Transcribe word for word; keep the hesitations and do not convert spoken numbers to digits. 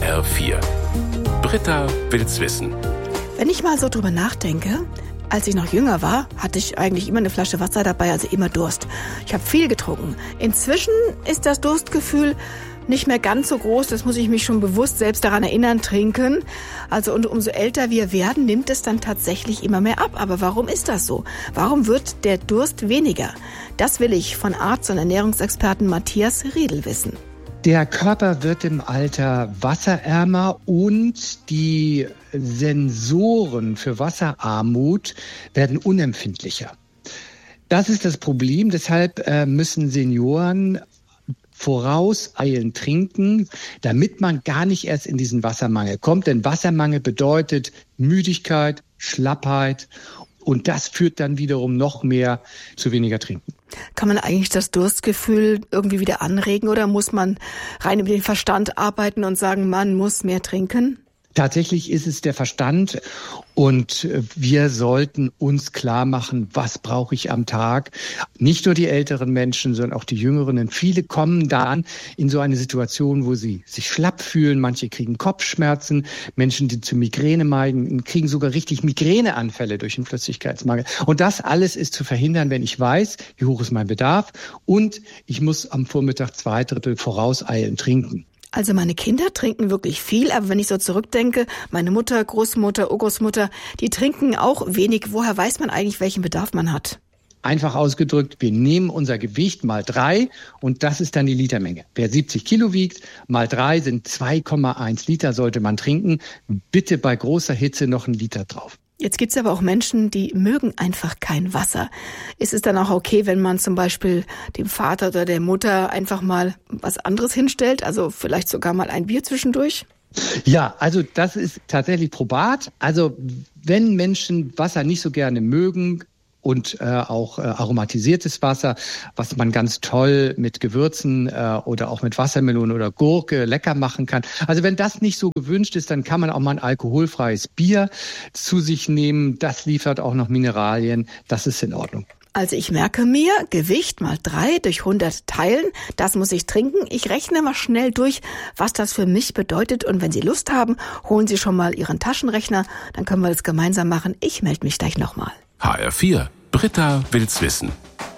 R vier. Britta will's wissen. Wenn ich mal so drüber nachdenke, als ich noch jünger war, hatte ich eigentlich immer eine Flasche Wasser dabei, also immer Durst. Ich habe viel getrunken. Inzwischen ist das Durstgefühl nicht mehr ganz so groß, das muss ich mich schon bewusst selbst daran erinnern, trinken. Also und umso älter wir werden, nimmt es dann tatsächlich immer mehr ab. Aber warum ist das so? Warum wird der Durst weniger? Das will ich von Arzt und Ernährungsexperten Matthias Riedel wissen. Der Körper wird im Alter wasserärmer und die Sensoren für Wasserarmut werden unempfindlicher. Das ist das Problem, deshalb äh, müssen Senioren vorauseilend trinken, damit man gar nicht erst in diesen Wassermangel kommt. Denn Wassermangel bedeutet Müdigkeit, Schlappheit und das führt dann wiederum noch mehr zu weniger Trinken. Kann man eigentlich das Durstgefühl irgendwie wieder anregen oder muss man rein über den Verstand arbeiten und sagen, man muss mehr trinken? Tatsächlich ist es der Verstand und wir sollten uns klar machen, was brauche ich am Tag. Nicht nur die älteren Menschen, sondern auch die Jüngeren. Denn viele kommen dann in so eine Situation, wo sie sich schlapp fühlen. Manche kriegen Kopfschmerzen. Menschen, die zu Migräne neigen, kriegen sogar richtig Migräneanfälle durch den Flüssigkeitsmangel. Und das alles ist zu verhindern, wenn ich weiß, wie hoch ist mein Bedarf und ich muss am Vormittag zwei Drittel vorauseilend trinken. Also meine Kinder trinken wirklich viel, aber wenn ich so zurückdenke, meine Mutter, Großmutter, Urgroßmutter, die trinken auch wenig. Woher weiß man eigentlich, welchen Bedarf man hat? Einfach ausgedrückt, wir nehmen unser Gewicht mal drei und das ist dann die Litermenge. Wer siebzig Kilo wiegt, mal drei sind zwei Komma eins Liter sollte man trinken. Bitte bei großer Hitze noch einen Liter drauf. Jetzt gibt's aber auch Menschen, die mögen einfach kein Wasser. Ist es dann auch okay, wenn man zum Beispiel dem Vater oder der Mutter einfach mal was anderes hinstellt? Also vielleicht sogar mal ein Bier zwischendurch? Ja, also das ist tatsächlich probat. Also wenn Menschen Wasser nicht so gerne mögen, und äh, auch äh, aromatisiertes Wasser, was man ganz toll mit Gewürzen äh, oder auch mit Wassermelone oder Gurke lecker machen kann. Also wenn das nicht so gewünscht ist, dann kann man auch mal ein alkoholfreies Bier zu sich nehmen. Das liefert auch noch Mineralien. Das ist in Ordnung. Also ich merke mir, Gewicht mal drei durch hundert teilen, das muss ich trinken. Ich rechne mal schnell durch, was das für mich bedeutet. Und wenn Sie Lust haben, holen Sie schon mal Ihren Taschenrechner. Dann können wir das gemeinsam machen. Ich melde mich gleich nochmal. H R vier. Britta will's wissen.